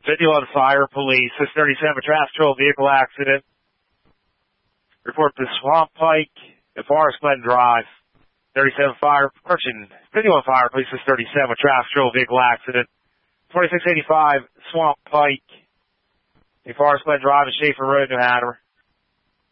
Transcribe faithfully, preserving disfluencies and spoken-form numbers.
fifty-one Fire Police, six thirty-seven traffic control vehicle accident. Report to Swamp Pike and Forest Glen Drive. thirty-seven Fire, correction, fifty-one Fire Police, six thirty-seven traffic control vehicle accident. twenty-six eighty-five Swamp Pike and Forest Glen Drive and Schaefer Road, New Hanover.